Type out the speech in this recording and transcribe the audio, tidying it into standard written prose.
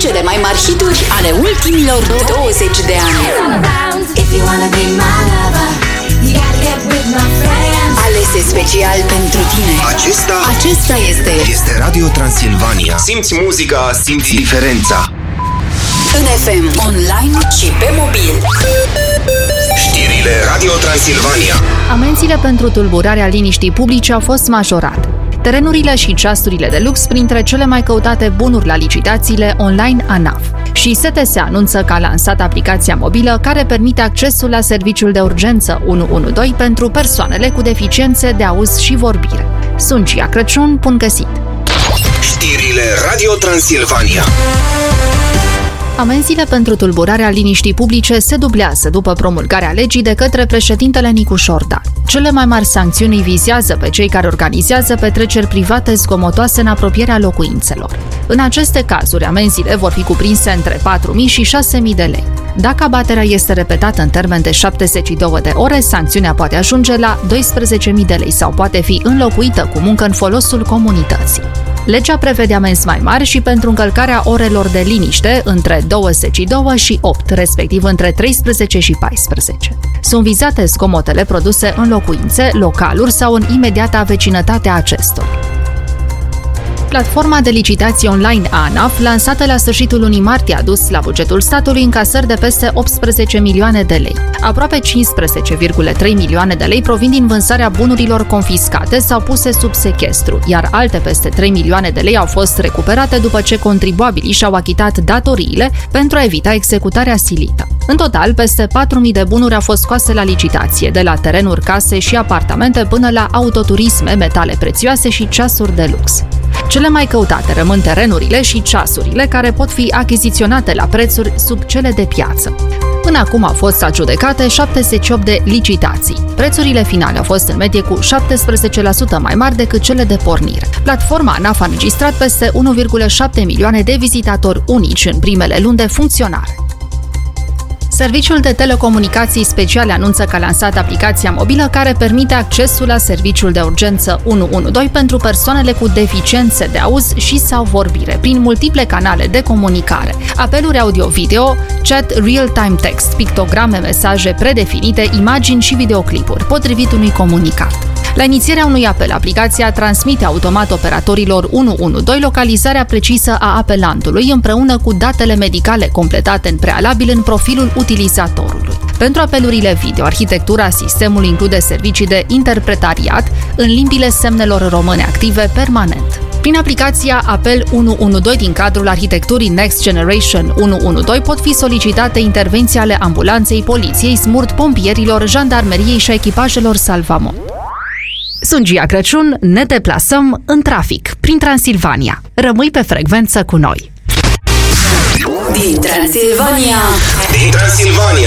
cele mai mari hituri ale ultimilor 20 de ani. Alese special pentru tine. Acesta este Radio Transilvania. Simți muzica, simți diferența. în FM, online și pe mobil. Știrile Radio Transilvania. Amenziile pentru tulburarea liniștii publice au fost majorate. Terenurile și ceasurile de lux printre cele mai căutate bunuri la licitațiile online ANAF. Și STS anunță că a lansat aplicația mobilă care permite accesul la serviciul de urgență 112 pentru persoanele cu deficiențe de auz și vorbire. Sunt Gia Crăciun, bun găsit! Știrile Radio Transilvania. Amenziile pentru tulburarea liniștii publice se dublează după promulgarea legii de către președintele Nicu Șordan. Cele mai mari sancțiuni vizează pe cei care organizează petreceri private zgomotoase în apropierea locuințelor. În aceste cazuri, amenziile vor fi cuprinse între 4.000 și 6.000 de lei. Dacă abaterea este repetată în termen de 72 de ore, sancțiunea poate ajunge la 12.000 de lei sau poate fi înlocuită cu muncă în folosul comunității. Legea prevede amenzi mai mari și pentru încălcarea orelor de liniște între 22 și 8, respectiv între 13 și 14. Sunt vizate zgomotele produse în locuințe, localuri sau în imediata vecinătate a acestora. Platforma de licitații online ANAF, lansată la sfârșitul lunii martie, a dus la bugetul statului încasări de peste 18 milioane de lei. Aproape 15,3 milioane de lei provin din vânzarea bunurilor confiscate sau puse sub sechestru, iar alte peste 3 milioane de lei au fost recuperate după ce contribuabilii și-au achitat datoriile pentru a evita executarea silită. În total, peste 4.000 de bunuri au fost scoase la licitație, de la terenuri, case și apartamente până la autoturisme, metale prețioase și ceasuri de lux. Cele mai căutate rămân terenurile și ceasurile care pot fi achiziționate la prețuri sub cele de piață. Până acum au fost adjudecate 78 de licitații. Prețurile finale au fost în medie cu 17% mai mari decât cele de pornire. Platforma ANAF a înregistrat peste 1,7 milioane de vizitatori unici în primele luni de funcționare. Serviciul de telecomunicații speciale anunță că a lansat aplicația mobilă care permite accesul la serviciul de urgență 112 pentru persoanele cu deficiențe de auz și sau vorbire, prin multiple canale de comunicare, apeluri audio-video, chat, real-time text, pictograme, mesaje predefinite, imagini și videoclipuri, potrivit unui comunicat. La inițierea unui apel, aplicația transmite automat operatorilor 112 localizarea precisă a apelantului împreună cu datele medicale completate în prealabil în profilul utilizatorului. Pentru apelurile video, arhitectura sistemului include servicii de interpretariat în limbile semnelor române active permanent. Prin aplicația Apel 112 din cadrul arhitecturii Next Generation 112 pot fi solicitate intervenții ale ambulanței, poliției, SMURD, pompierilor, jandarmeriei și echipajelor Salvamont. Sunt Gia Crăciun, ne deplasăm în trafic, prin Transilvania. Rămâi pe frecvență cu noi! Din Transilvania!